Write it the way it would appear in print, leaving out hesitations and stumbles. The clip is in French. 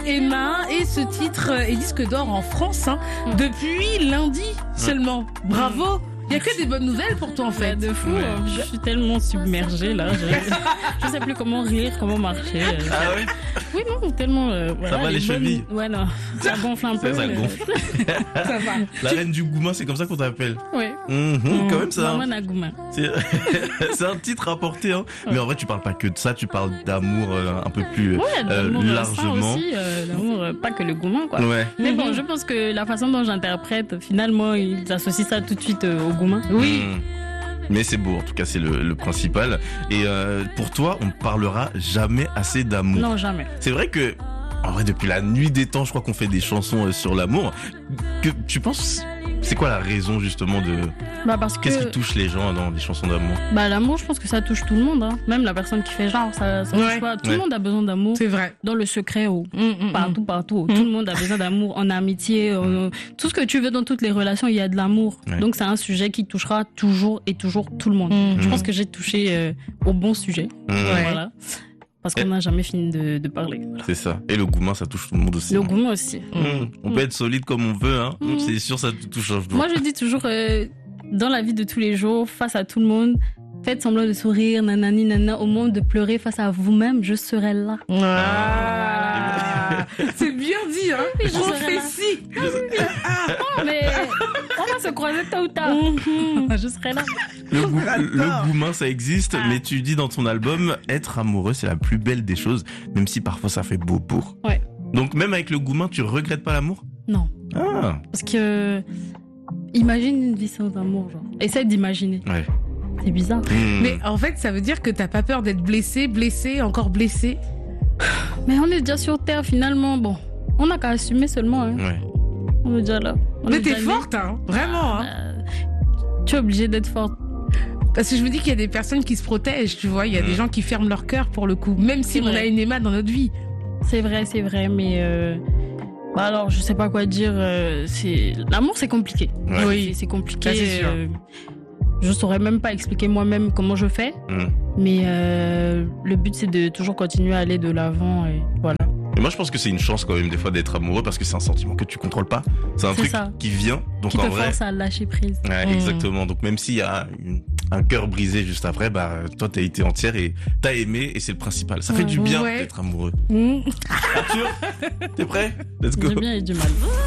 Emma, et ce titre est disque d'or en France depuis lundi seulement. Bravo. Il n'y a que des bonnes nouvelles pour toi en fait. De fou, je suis tellement submergée là. Je sais plus comment rire, comment marcher. Ah oui? Oui, non, tellement. Ça va les chevilles? Ouais, non. Ça gonfle un peu. Ça gonfle. Ça va. La reine du Goumin, c'est comme ça qu'on t'appelle? Oui. Quand même ça. Maman Nagouma. C'est un titre à porter, hein. Mais en vrai, tu parles pas que de ça, tu parles d'amour un peu plus l'amour largement. aussi, l'amour, pas que le Goumin, quoi. Ouais. Mais bon, je pense que la façon dont j'interprète, finalement, ils associent ça tout de suite au Goumin. Oui. Mais c'est beau, en tout cas, c'est le principal. Et pour toi, on ne parlera jamais assez d'amour. Non, jamais. C'est vrai que, en vrai, depuis la nuit des temps, je crois qu'on fait des chansons sur l'amour. Que tu penses, c'est quoi la raison justement de... Parce que... Qu'est-ce qui touche les gens dans des chansons d'amour? L'amour, je pense que ça touche tout le monde, hein. Même la personne qui fait genre, ça touche pas. Tout le monde a besoin d'amour. C'est vrai. Dans le secret ou partout. Tout le monde a besoin d'amour en amitié. Tout ce que tu veux dans toutes les relations, il y a de l'amour. Ouais. Donc c'est un sujet qui touchera toujours et toujours tout le monde. Je pense que j'ai touché au bon sujet. Voilà. Parce qu'on n'a jamais fini de parler. Voilà. C'est ça. Et le Goumin, ça touche tout le monde aussi. Le Goumin aussi. On peut être solide comme on veut, hein. C'est sûr, ça te touche. Moi, je dis toujours, dans la vie de tous les jours, face à tout le monde, faites semblant de sourire, nanani, nanana, au moment de pleurer face à vous-même, je serai là. C'est bien dit, hein. Prophétie. Mais on va se croiser tôt ou tard. Je serai là. Le Goumin, ça existe, mais tu dis dans ton album, être amoureux, c'est la plus belle des choses, même si parfois ça fait beau pour. Ouais. Donc même avec le Goumin, tu regrettes pas l'amour? Non. Ah. Parce que imagine une vie sans amour, genre. Essaie d'imaginer. Ouais. C'est bizarre. Mais en fait, ça veut dire que t'as pas peur d'être blessé, encore blessé. Mais on est déjà sur Terre finalement. Bon, on n'a qu'à assumer seulement. Hein. Ouais. On est déjà là. Mais t'es forte, hein. Vraiment, hein. Tu es obligée d'être forte. Parce que je me dis qu'il y a des personnes qui se protègent, tu vois. Il y a des gens qui ferment leur cœur pour le coup. Même si on a une Emma dans notre vie. C'est vrai, mais... alors, je sais pas quoi dire. L'amour, c'est compliqué. Ouais. Oui, c'est compliqué. Ça, c'est sûr. Je saurais même pas expliquer moi-même comment je fais. Mais le but, c'est de toujours continuer à aller de l'avant. Et voilà. Et moi, je pense que c'est une chance quand même des fois d'être amoureux parce que c'est un sentiment que tu contrôles pas. C'est un truc qui vient. Donc qui en te vrai, force à lâcher prise. Ouais, exactement. Donc même s'il y a un cœur brisé juste après, toi t'as été entière et t'as aimé et c'est le principal. Ça fait du bien d'être amoureux. Arthur, t'es prêt? Let's go. Du bien et du mal.